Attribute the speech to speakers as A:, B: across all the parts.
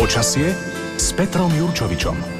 A: Počasie s Petrom Jurčovičom.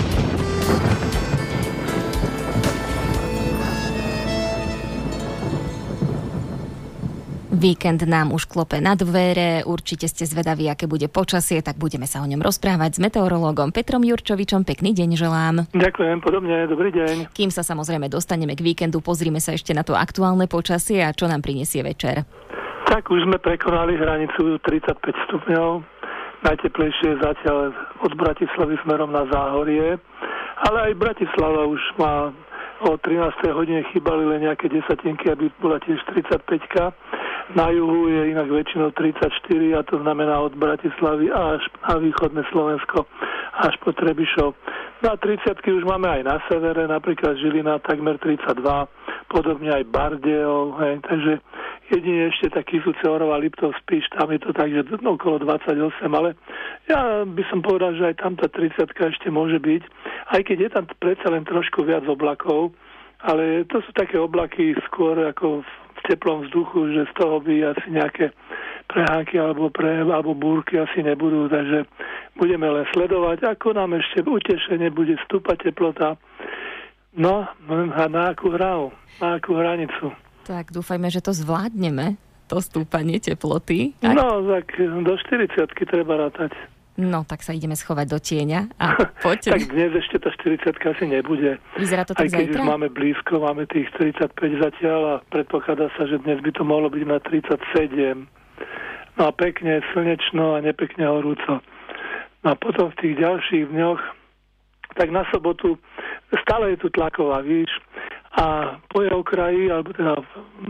B: Víkend nám už klope na dvere, určite ste zvedaví, aké bude počasie, tak budeme sa o ňom rozprávať s meteorológom Petrom Jurčovičom. Pekný deň želám.
C: Ďakujem, podobne, dobrý deň.
B: Kým sa samozrejme dostaneme k víkendu, pozrime sa ešte na to aktuálne počasie a čo nám prinesie večer.
C: Tak už sme prekonali hranicu 35 stupňov, najteplejšie je zatiaľ od Bratislavy smerom na Záhorie, ale aj Bratislava už má o 13. hodine chýbali len nejaké desatinky, aby bola tiež 35. Na juhu je inak väčšinou 34, a to znamená od Bratislavy až na východné Slovensko, až po Trebišov. Na 30-ky už máme aj na severe, napríklad Žilina takmer 32, podobne aj Bardejov, takže jedine ešte tak Kysuce, Orava, Liptov, Spiš, tam je to tak, že okolo 28, ale ja by som povedal, že aj tam tá 30-ka ešte môže byť, aj keď je tam predsa len trošku viac oblakov, ale to sú také oblaky skôr ako v teplom vzduchu, že z toho by asi nejaké prehánky alebo búrky asi nebudú, takže budeme len sledovať, ako nám ešte utešenie bude stúpať teplota. No, a na akú hranicu.
B: Tak dúfajme, že to zvládneme, to stúpanie teploty.
C: No, tak do 40-ky treba rátať.
B: No, tak sa ideme schovať do tieňa a poďte.
C: Tak dnes ešte tá 40-ka asi nebude.
B: Vyzerá to tak
C: aj keď
B: zajtra?
C: Už máme blízko, máme tých 35 zatiaľ a predpokladá sa, že dnes by to mohlo byť na 37. No a pekne, slnečno a nepekne horúco. No a potom v tých ďalších dňoch, tak na sobotu stále je tu tlaková výš a po jej okraji, alebo teda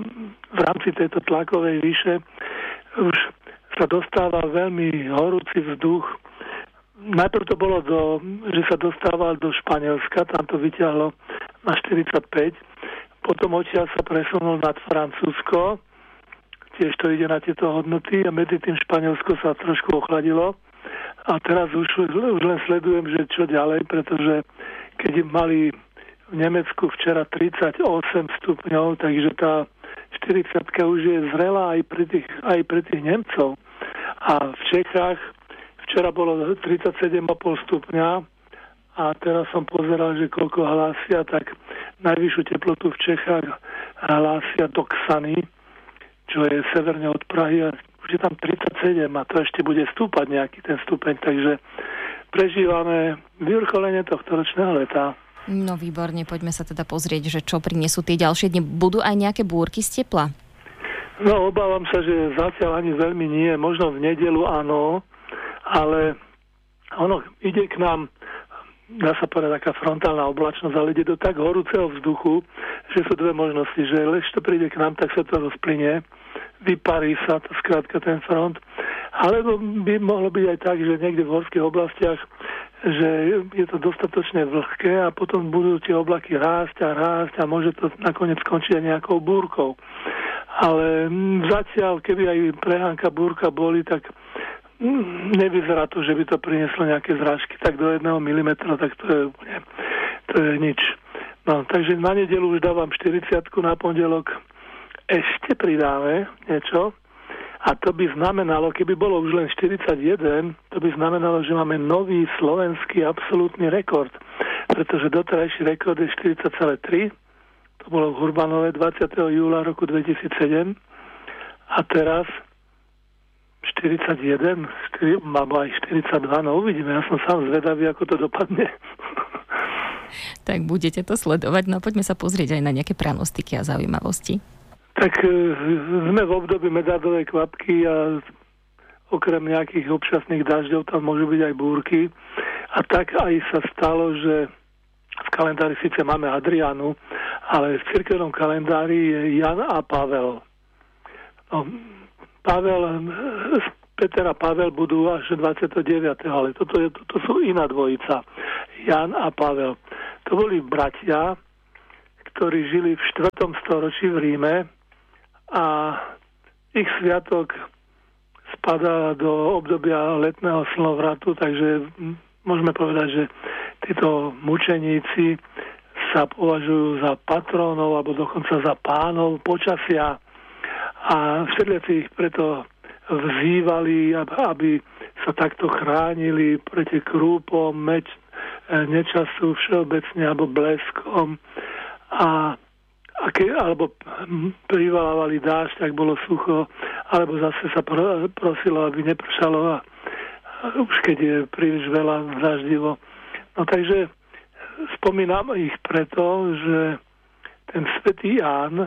C: v rámci tejto tlakovej výše už sa dostáva veľmi horúci vzduch. Najprv to bolo, že sa dostával do Španielska, tam to vyťahlo na 45, potom odtiaľ sa presunul nad Francúzsko, tiež to ide na tieto hodnoty a medzi tým Španielsko sa trošku ochladilo a teraz už len sledujem, že čo ďalej, pretože keď mali v Nemecku včera 38 stupňov, takže tá 40-ka už je zrelá aj pre tých Nemcov. A v Čechách včera bolo 37,5 stupňa a teraz som pozeral, že koľko hlásia, tak najvyššiu teplotu v Čechách hlásia do Ksany, čo je severne od Prahy, a už je tam 37 a to ešte bude stúpať nejaký ten stupeň, takže prežívame vyvrcholenie tohto ročného leta.
B: No výborne, poďme sa teda pozrieť, že čo prinesú tie ďalšie dni. Budú aj nejaké búrky z tepla?
C: No, obávam sa, že zatiaľ ani veľmi nie. Možno v nedeľu áno, ale ono ide k nám, dá sa povedať, taká frontálna oblačnosť, ale ide do tak horúceho vzduchu, že sú dve možnosti, že lež to príde k nám, tak sa to rozplynie, vyparí sa to skrátka ten front, alebo by mohlo byť aj tak, že niekde v horských oblastiach, že je to dostatočne vlhké a potom budú tie oblaky rásť a môže to nakoniec skončiť aj nejakou búrkou. Ale zatiaľ, keby aj prehánka, búrka boli, tak nevyzerá to, že by to prinieslo nejaké zrážky, tak do 1 mm, tak to je nič. No, takže na nedeľu už dávam 40-ku, na pondelok ešte pridáme niečo a to by znamenalo, keby bolo už len 41, to by znamenalo, že máme nový slovenský absolútny rekord, pretože doterajší rekord je 40,3, to bolo v Hurbanove 20. júla roku 2007 a teraz 41, alebo aj 42, no uvidíme, ja som sám zvedavý, ako to dopadne.
B: Tak budete to sledovať, no poďme sa pozrieť aj na nejaké pranostiky a zaujímavosti.
C: Tak sme v období medádovej kvapky a okrem nejakých občasných dažďov tam môžu byť aj búrky a tak aj sa stalo, že v kalendári síce máme Adriánu, ale v cirkevnom kalendári je Jan a Pavel. No, Peter a Pavel budú až 29. ale toto sú iná dvojica. Jan a Pavel. To boli bratia, ktorí žili v 4. storočí v Ríme a ich sviatok spadá do obdobia letného slnovratu, takže môžeme povedať, že títo mučeníci sa považujú za patrónov alebo dokonca za pánov počasia a všetci ich preto vzývali, aby sa takto chránili proti krúpom, nečasu všeobecne alebo bleskom alebo privalávali dážď, tak bolo sucho, alebo zase sa prosilo, aby nepršalo a už keď je príliš veľa daždivo. No takže spomínam ich preto, že ten svätý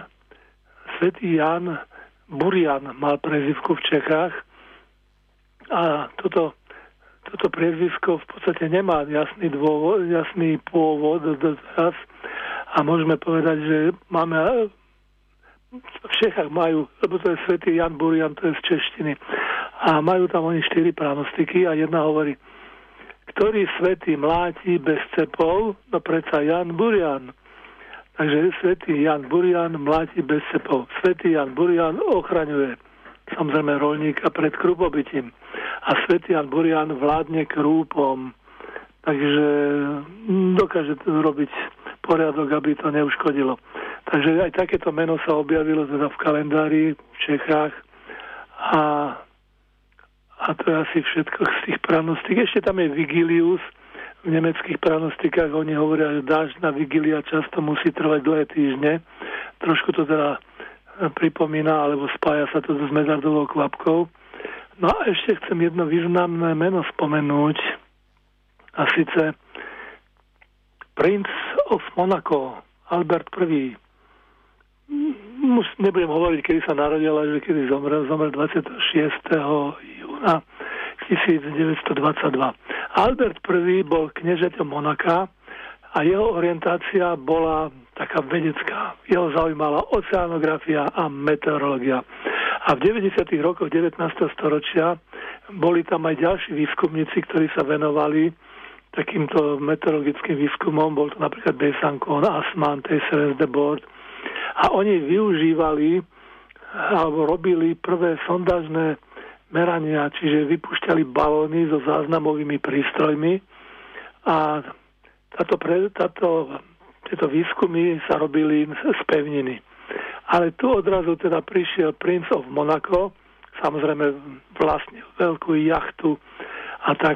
C: Ján Burian mal prezývku v Čechách a toto priezvisko v podstate nemá jasný pôvod doteraz a môžeme povedať, že máme v Čechách majú, lebo to je svätý Ján Burian, to je z češtiny a majú tam oni 4 pranostiky a jedna hovorí, ktorý svätý mláti bez cepov, no predsa Ján Burian. Takže svätý Ján Burian mláti bez cepov. Svätý Ján Burian ochraňuje samozrejme roľníka pred krúpobytím. A svätý Ján Burian vládne krúpom. Takže dokáže to robiť poriadok, aby to neuškodilo. Takže aj takéto meno sa objavilo teda v kalendári v Čechách a to je asi všetko z tých pranostík. Ešte tam je Vigilius. V nemeckých pranostikách oni hovoria, že dáždna vigilia často musí trvať dlhé týždne. Trošku to teda pripomína, alebo spája sa to s medardovou kvapkou. No a ešte chcem jedno významné meno spomenúť. A síce Prince of Monaco, Albert I. Nebudem hovoriť, kedy sa narodil, ale kedy zomrel 26. júna 1922. Albert I bol kniežaťom Monaka a jeho orientácia bola taká vedecká. Jeho zaujímala oceanografia a meteorológia. A v 90. rokoch 19. storočia boli tam aj ďalší výskumníci, ktorí sa venovali takýmto meteorologickým výskumom. Bol to napríklad Besançon, Assmann, Teysseret de Bord. A oni využívali alebo robili prvé sondážne merania, čiže vypúšťali balóny so záznamovými prístrojmi a tieto výskumy sa robili z pevniny. Ale tu odrazu teda prišiel Prince of Monaco, samozrejme vlastne veľkú jachtu a tak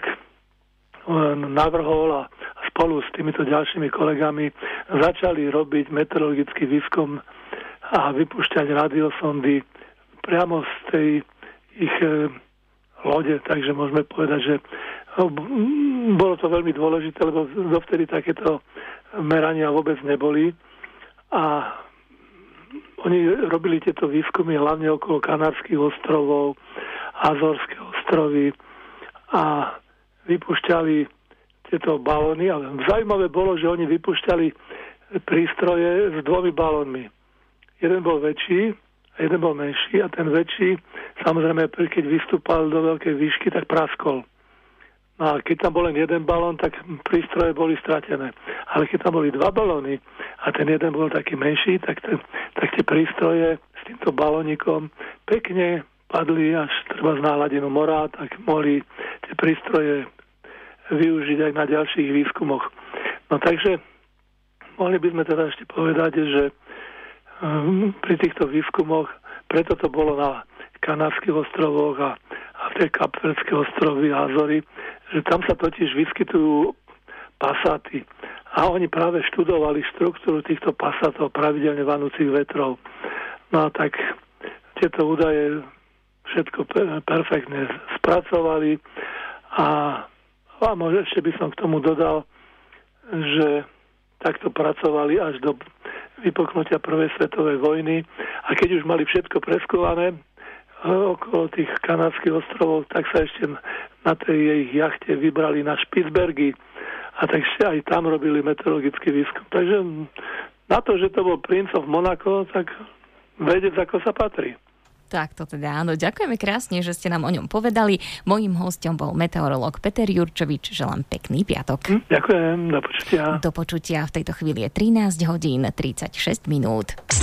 C: navrhol a spolu s týmito ďalšími kolegami začali robiť meteorologický výskum a vypúšťať radiosondy priamo z tej ich lode, takže môžeme povedať, že bolo to veľmi dôležité, lebo dovtedy takéto merania vôbec neboli a oni robili tieto výskumy hlavne okolo Kanárskych ostrovov, Azorské ostrovy a vypúšťali tieto balóny, ale zaujímavé bolo, že oni vypúšťali prístroje s 2 balónmi. Jeden bol väčší a jeden bol menší a ten väčší, samozrejme, keď vystúpal do veľkej výšky, tak praskol. No a keď tam bol len jeden balón, tak prístroje boli stratené. Ale keď tam boli 2 balóny a ten jeden bol taký menší, tak tie prístroje s týmto balónikom pekne padli až treba z hladinu mora, tak mohli tie prístroje využiť aj na ďalších výskumoch. No takže mohli by sme teda ešte povedať, že pri týchto výskumoch, preto to bolo na Kanárskych ostrovoch a v tej Kapverdské ostrovy a Azory, že tam sa totiž vyskytujú pasáty. A oni práve študovali štruktúru týchto pasátov pravidelne vanúcich vetrov. No a tak tieto údaje všetko perfektne spracovali a možno ešte by som k tomu dodal, že takto pracovali až do vypuknutia prvej svetovej vojny a keď už mali všetko preskúvané okolo tých Kanárskych ostrovov, tak sa ešte na tej ich jachte vybrali na Špicbergy a takže aj tam robili meteorologický výskum. Takže na to, že to bol Prince of Monaco, tak vedieť, ako sa patrí.
B: Tak to teda áno. Ďakujeme krásne, že ste nám o ňom povedali. Mojím hosťom bol meteorológ Peter Jurčovič. Želám pekný piatok.
C: Ďakujem, do počutia.
B: Do počutia. V tejto chvíli je 13 hodín 36 minút.